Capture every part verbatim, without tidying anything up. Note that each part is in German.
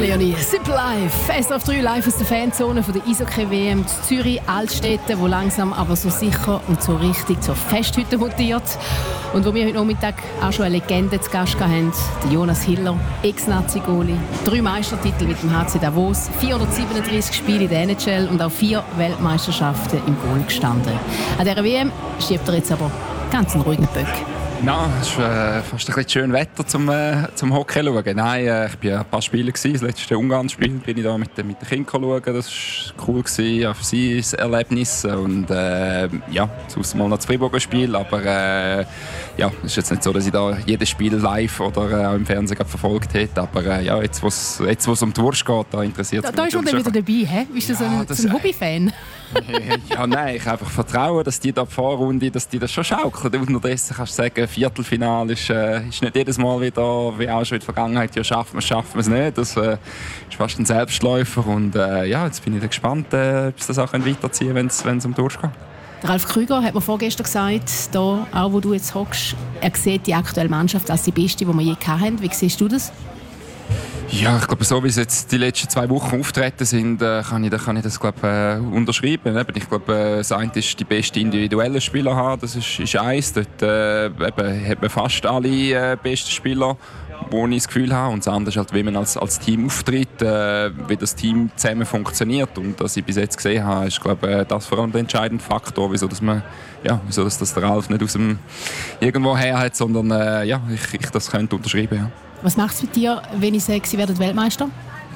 Leonie, Simple Life, S R F drei live aus der Fanzone von der Eishockey-W M in Zürich, Altstädte, wo langsam aber so sicher und so richtig zur Festhütte mutiert. Und wo wir heute Nachmittag auch schon eine Legende zu Gast hatten, Jonas Hiller, Ex-Nazi-Goalie, drei Meistertitel mit dem H C Davos, vierhundertsiebenunddreißig Spiele in der N H L und auch vier Weltmeisterschaften im Goal gestanden. An dieser W M schiebt er jetzt aber ganz einen ruhigen Böck. Nein, es war äh, fast ein bisschen schön Wetter zum, äh, zum Hockey schauen. Nein, äh, ich war ein paar Spiele. Das letzte Ungarn-Spiel bin ich da mit, mit den Kindern schauen. Das war cool, gewesen, auch für sie ein Erlebnis. Und äh, ja, sonst mal noch das Friburger Spiel. Aber äh, ja, es ist jetzt nicht so, dass ich da jedes Spiel live oder äh, auch im Fernsehen verfolgt hätte. Aber äh, ja, jetzt, wo es jetzt, um die Wurst geht, da interessiert es mich. Da ist man dann wieder dabei, hä? Bist du ja, so ein, so ein Hobbyfan? Ja, nein, ich einfach vertrauen, dass die da die Vorrunde, dass die das schon schaukeln. Unterdessen kannst du sagen, Viertelfinale ist, äh, ist nicht jedes Mal wieder, wie auch schon in der Vergangenheit, ja, schaffen wir es, schaffen wir es nicht. Das äh, ist fast ein Selbstläufer. Und äh, ja, jetzt bin ich gespannt, äh, ob sie das auch weiterziehen können, wenn es um Durst geht. Ralf Krüger hat mir vorgestern gesagt, da, auch wo du jetzt hockst, er sieht die aktuelle Mannschaft als die beste, die wir je hatten. Wie siehst du das? Ja, ich glaube, so wie es jetzt die letzten zwei Wochen auftreten sind, äh, kann ich, da kann ich das glaub, äh, unterschreiben. Eben, ich glaube, äh, das eine ist die besten individuellen Spieler haben, das ist, ist eins. Dort äh, eben, hat man fast alle äh, besten Spieler, wo ich das Gefühl habe. Und das andere ist halt, wie man als, als Team auftritt, äh, wie das Team zusammen funktioniert. Und was ich bis jetzt gesehen habe, ist glaube äh, das vor allem der entscheidende Faktor, wieso dass man, ja, wieso dass das der Ralf nicht aus dem irgendwo her hat, sondern äh, ja, ich, ich das könnte unterschreiben. Ja. Was macht es mit dir, wenn ich sage, Sie werden Weltmeister?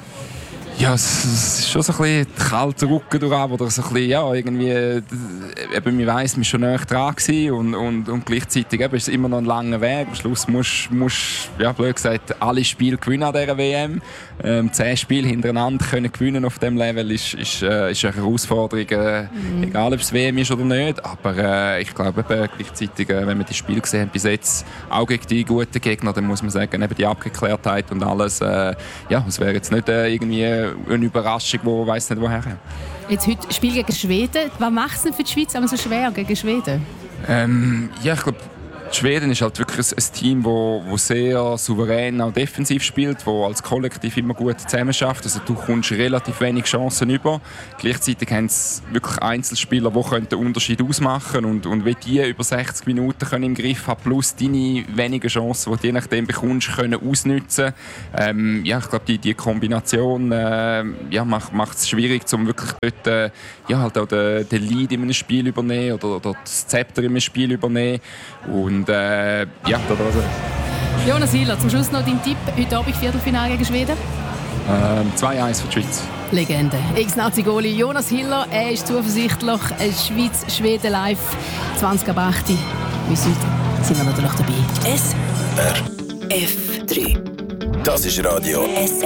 Ja, es, es ist schon so ein bisschen kalter Rücken durch, oder so ein bisschen, ja, irgendwie, eben, man weiss, man war schon näher dran gewesen und, und, und gleichzeitig eben, ist es immer noch ein langer Weg. Am Schluss musst du, ja, blöd gesagt, alle Spiele gewinnen an dieser W M. Ähm, zehn Spiele hintereinander können gewinnen auf diesem Level ist, ist, äh, ist eine Herausforderung, äh, mhm. egal ob es W M ist oder nicht. Aber äh, ich glaube, eben, gleichzeitig, äh, wenn wir die Spiele gesehen haben bis jetzt, auch gegen die guten Gegner, dann muss man sagen, eben die Abgeklärtheit und alles, äh, ja, es wäre jetzt nicht äh, irgendwie eine Überraschung, die weiss nicht woher. Jetzt heute Spiel gegen Schweden. Was macht es denn für die Schweiz aber so schwer gegen Schweden? Ähm, ja, ich glaube, Schweden ist halt wirklich ein Team, das sehr souverän auch defensiv spielt, das als Kollektiv immer gut zusammenarbeitet. Also du kommst relativ wenig Chancen über. Gleichzeitig haben sie wirklich Einzelspieler, die den Unterschied ausmachen können. Und, und wenn die über sechzig Minuten können im Griff haben, plus deine wenigen Chancen, die du je nachdem bekommst, können ausnutzen. Ähm, ja, ich glaube, die, die Kombination äh, ja, macht es schwierig, um wirklich dort, äh, ja, halt auch den, den Lead in einem Spiel übernehmen oder, oder das Zepter in einem Spiel übernehmen. Und Und äh, ja, das also. Jonas Hiller, zum Schluss noch dein Tipp. Heute Abend Viertelfinale gegen Schweden? Ähm, zwei eins für die Schweiz. Legende. Ex-Nazi-Goalie Jonas Hiller. Er ist zuversichtlich. Schweiz-Schweden live zwanzig ab acht. Bis heute sind wir natürlich dabei. S R F drei. Das ist Radio S